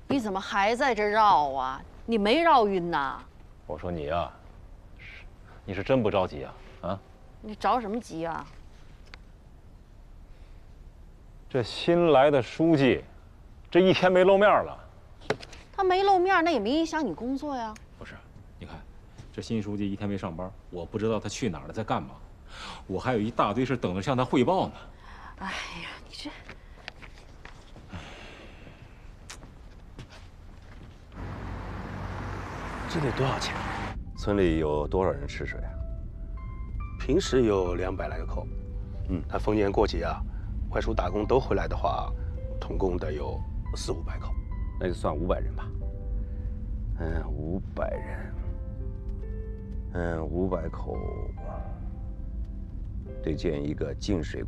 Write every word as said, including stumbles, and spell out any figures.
你怎么还在这绕啊？你没绕晕呐？ 我说你呀，你是真不着急啊？啊？ 你着什么急啊？ 这新来的书记，这一天没露面了。 他没露面，那也没影响你工作呀。 不是，你看，这新书记一天没上班，我不知道他去哪儿了，在干嘛。我还有一大堆事等着向他汇报呢。 哎呀，你这…… 这得多少钱？ 村里有多少人吃水啊？ 平时有两百来个口，嗯，那逢年过节啊，外出打工都回来的话，统共得有四五百口。 那就算五百人吧。嗯，五百人，嗯，五百口，得建一个净水